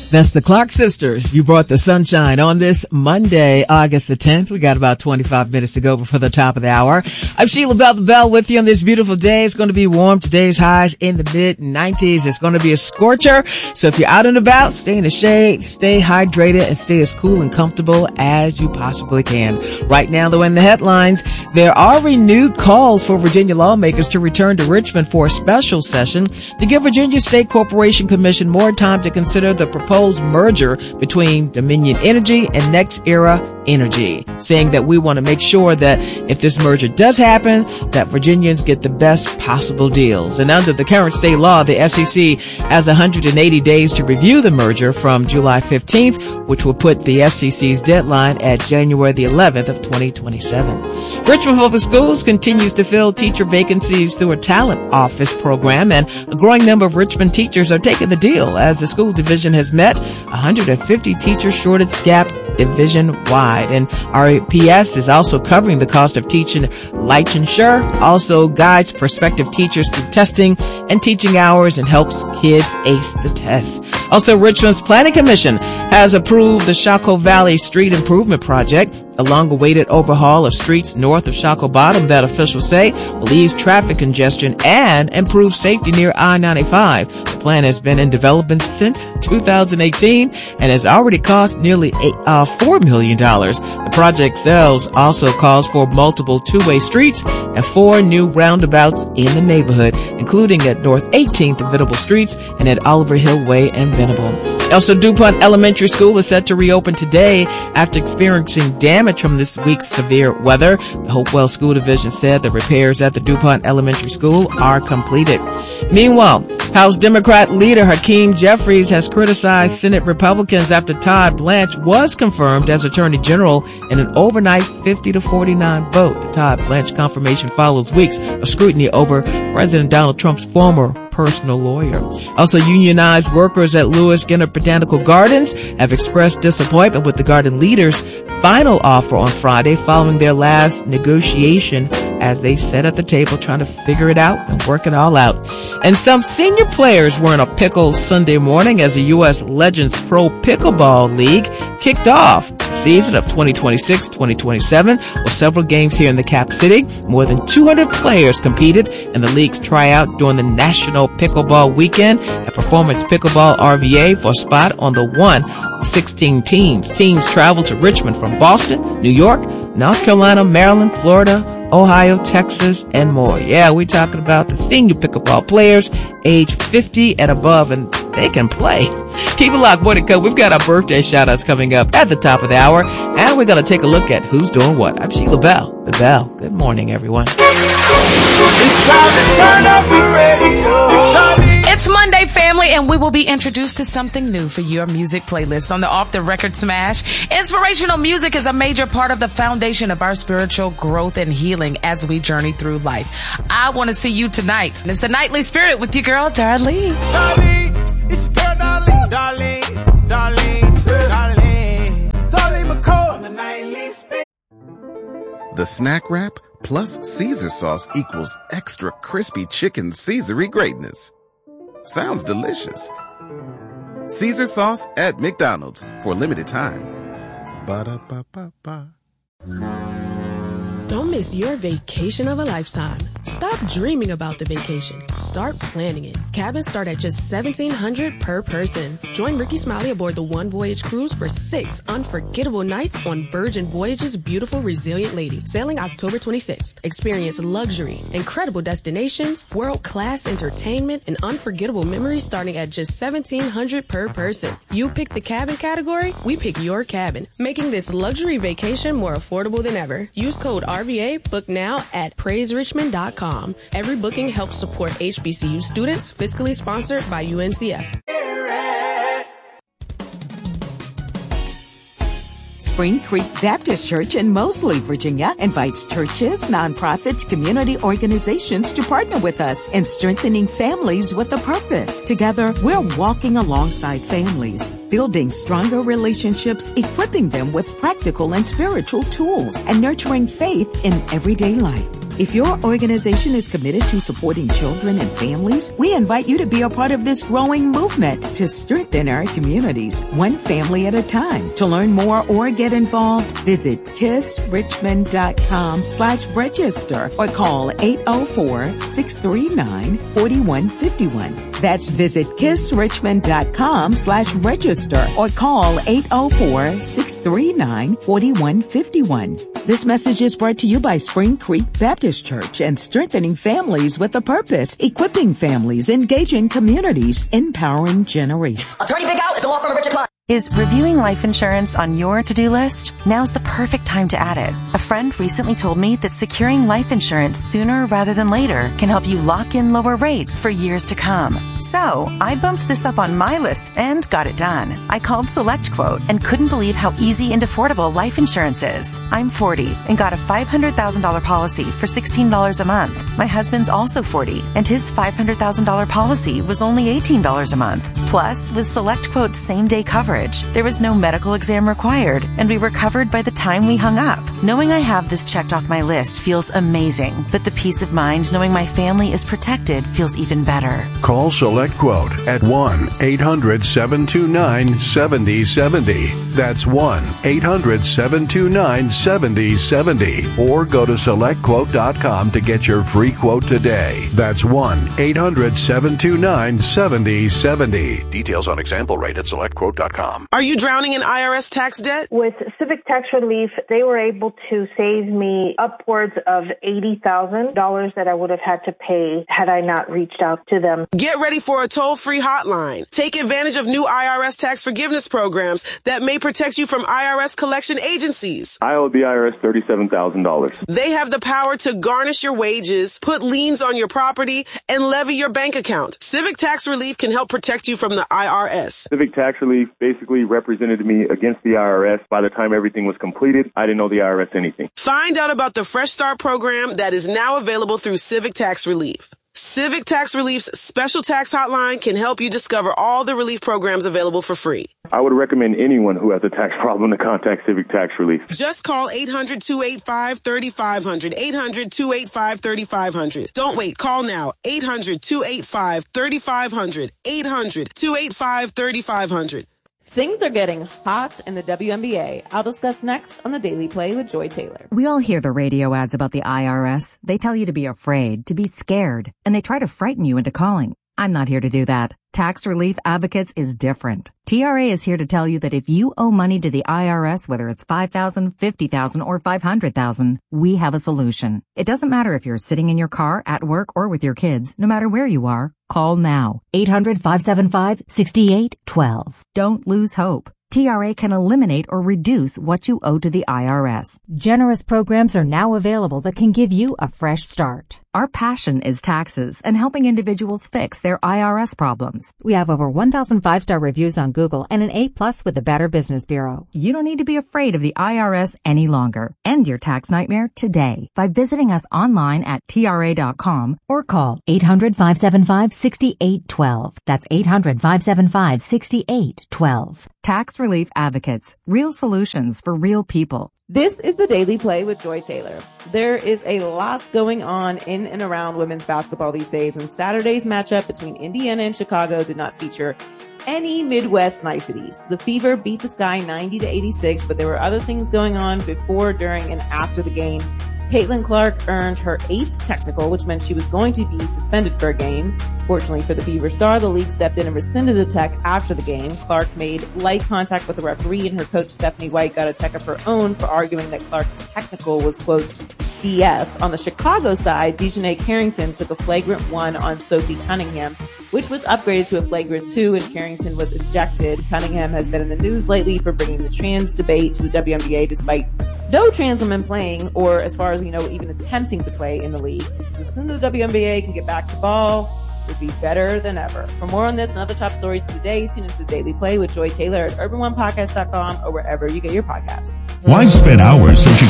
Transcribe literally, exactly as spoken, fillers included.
That's the Clark Sisters. You brought the sunshine on this Monday, August the tenth. We got about twenty-five minutes to go before the top of the hour. I'm Sheila Bell the Bell with you on this beautiful day. It's going to be warm. Today's highs in the mid nineties. It's going to be a scorcher. So if you're out and about, stay in the shade, stay hydrated, and stay as cool and comfortable as you possibly can. Right now, though, in the headlines, there are renewed calls for Virginia lawmakers to return to Richmond for a special session to give Virginia State Corporation Commission more time to consider the proposed merger between Dominion Energy and NextEra Energy, saying that we want to make sure that if this merger does happen, that Virginians get the best possible deals. And under the current state law, the S E C has one hundred eighty days to review the merger from July fifteenth, which will put the S E C's deadline at January the eleventh of twenty twenty-seven. Richmond Public Schools continues to fill teacher vacancies through a talent office program, and a growing number of Richmond teachers are taking the deal as the school division has met one hundred fifty teacher shortage gap division-wide. And R P S is also covering the cost of teaching licensure, also guides prospective teachers through testing and teaching hours, and helps kids ace the test. Also, Richmond's Planning Commission has approved the Shockoe Valley Street Improvement Project, a long-awaited overhaul of streets north of Shockoe Bottom that officials say will ease traffic congestion and improve safety near I ninety-five. The plan has been in development since two thousand eighteen and has already cost nearly eight, uh, four million dollars. The project sales also calls for multiple two-way streets and four new roundabouts in the neighborhood, including at North eighteenth and Venable Streets and at Oliver Hill Way and Venable. Also, DuPont Elementary School is set to reopen today after experiencing damage from this week's severe weather. The Hopewell School Division said the repairs at the DuPont Elementary School are completed. Meanwhile, House Democrat leader Hakeem Jeffries has criticized Senate Republicans after Todd Blanche was confirmed as Attorney General in an overnight fifty to forty-nine vote. The Todd Blanche confirmation follows weeks of scrutiny over President Donald Trump's former personal lawyer. Also, unionized workers at Lewis Skinner Botanical Gardens have expressed disappointment with the garden leaders' final offer on Friday following their last negotiation, as they sat at the table trying to figure it out and work it all out. And some senior players were in a pickle Sunday morning as the U S Legends Pro Pickleball League kicked off the season of twenty twenty-six twenty twenty-seven with several games here in the Cap City. More than two hundred players competed in the league's tryout during the National Pickleball Weekend at Performance Pickleball R V A for a spot on the one of sixteen teams. Teams traveled to Richmond from Boston, New York, North Carolina, Maryland, Florida, Ohio, Texas, and more. Yeah, we're talking about the senior pickleball players age fifty and above, and they can play. Keep it locked, Morning Code. We've got our birthday shout-outs coming up at the top of the hour, and we're going to take a look at who's doing what. I'm Sheila Bell, the Bell. Good morning, everyone. It's time to turn up the radio. It's Monday, family, and we will be introduced to something new for your music playlist on the Off the Record Smash. Inspirational music is a major part of the foundation of our spiritual growth and healing as we journey through life. I want to see you tonight. And it's the Nightly Spirit with your girl, Darlene. Darlene, it's your girl, Darlene. Darlene, Darlene, Darlene. Darlene McCall on the Nightly Spirit. The Snack Wrap plus Caesar sauce equals extra crispy chicken Caesar-y greatness. Sounds delicious. Caesar sauce at McDonald's for a limited time. Ba-da-ba-ba-ba. Don't miss your vacation of a lifetime. Stop dreaming about the vacation. Start planning it. Cabins start at just seventeen hundred dollars per person. Join Ricky Smiley aboard the One Voyage Cruise for six unforgettable nights on Virgin Voyage's beautiful Resilient Lady, sailing October twenty-sixth. Experience luxury, incredible destinations, world-class entertainment, and unforgettable memories starting at just seventeen hundred dollars per person. You pick the cabin category, we pick your cabin, making this luxury vacation more affordable than ever. Use code R V A, book now at praise richmond dot com. Every booking helps support H B C U students, fiscally sponsored by U N C F. Spring Creek Baptist Church in Moseley, Virginia, invites churches, nonprofits, community organizations to partner with us in strengthening families with a purpose. Together, we're walking alongside families, building stronger relationships, equipping them with practical and spiritual tools, and nurturing faith in everyday life. If your organization is committed to supporting children and families, we invite you to be a part of this growing movement to strengthen our communities, one family at a time. To learn more or get involved, visit kiss richmond dot com slash register or call eight oh four, six three nine, four one five one. That's visit kiss richmond dot com slash register or call eight oh four, six three nine, four one five one. This message is brought to you by Spring Creek Baptist Church and strengthening families with a purpose, equipping families, engaging communities, empowering generations. Attorney Big Al at the law firm of Richard Clark. Is reviewing life insurance on your to-do list? Now's the perfect time to add it. A friend recently told me that securing life insurance sooner rather than later can help you lock in lower rates for years to come. So, I bumped this up on my list and got it done. I called SelectQuote and couldn't believe how easy and affordable life insurance is. I'm forty and got a five hundred thousand dollars policy for sixteen dollars a month. My husband's also forty and his five hundred thousand dollars policy was only eighteen dollars a month. Plus, with SelectQuote's same-day coverage, there was no medical exam required, and we were covered by the time we hung up. Knowing I have this checked off my list feels amazing, but the peace of mind knowing my family is protected feels even better. Call SelectQuote at one eight hundred, seven two nine, seven oh seven oh. That's one eight hundred, seven two nine, seven oh seven oh. Or go to select quote dot com to get your free quote today. That's one eight hundred, seven two nine, seven oh seven oh. Details on example rate at select quote dot com. Are you drowning in I R S tax debt? With Civic Tax Relief, they were able to save me upwards of eighty thousand dollars that I would have had to pay had I not reached out to them. Get ready for a toll-free hotline. Take advantage of new I R S tax forgiveness programs that may protect you from I R S collection agencies. I owe the I R S thirty-seven thousand dollars. They have the power to garnish your wages, put liens on your property, and levy your bank account. Civic Tax Relief can help protect you from the I R S. Civic Tax Relief basically represented me against the I R S. By the time everything was completed, I didn't owe the I R S anything. Find out about the Fresh Start program that is now available through Civic Tax Relief. Civic Tax Relief's special tax hotline can help you discover all the relief programs available for free. I would recommend anyone who has a tax problem to contact Civic Tax Relief. Just call eight hundred, two eight five, three five zero zero, eight hundred, two eight five, three five zero zero. Don't wait. Call now. eight hundred, two eight five, three five zero zero, eight hundred, two eight five, three five zero zero. Things are getting hot in the W N B A. I'll discuss next on the Daily Play with Joy Taylor. We all hear the radio ads about the I R S. They tell you to be afraid, to be scared, and they try to frighten you into calling. I'm not here to do that. Tax Relief Advocates is different. T R A is here to tell you that if you owe money to the I R S, whether it's five thousand dollars, fifty thousand dollars, or five hundred thousand dollars, we have a solution. It doesn't matter if you're sitting in your car, at work, or with your kids. No matter where you are, call now. eight hundred, five seven five, six eight one two. Don't lose hope. T R A can eliminate or reduce what you owe to the I R S. Generous programs are now available that can give you a fresh start. Our passion is taxes and helping individuals fix their I R S problems. We have over one thousand five-star reviews on Google and an A plus with the Better Business Bureau. You don't need to be afraid of the I R S any longer. End your tax nightmare today by visiting us online at T R A dot com or call eight hundred, five seven five, six eight one two. That's eight hundred, five seven five, six eight one two. Tax Relief Advocates. Real solutions for real people. This is the Daily Play with Joy Taylor. There is a lot going on in and around women's basketball these days, and Saturday's matchup between Indiana and Chicago did not feature any Midwest niceties. The Fever beat the Sky ninety to eighty-six, but there were other things going on before, during, and after the game. Caitlin Clark earned her eighth technical, which meant she was going to be suspended for a game. Fortunately for the Fever star, the league stepped in and rescinded the tech after the game. Clark made light contact with the referee, and her coach Stephanie White got a tech of her own for arguing that Clark's technical was, quote, B S. On the Chicago side, Dejanay Carrington took a flagrant one on Sophie Cunningham, which was upgraded to a flagrant two, and Carrington was ejected. Cunningham has been in the news lately for bringing the trans debate to the W N B A, despite no trans women playing, or as far as we know, even attempting to play in the league. As soon as the W N B A can get back to ball, it would be better than ever. For more on this and other top stories of the day, tune into the Daily Play with Joy Taylor at urban one podcast dot com or wherever you get your podcasts. Why spend hours searching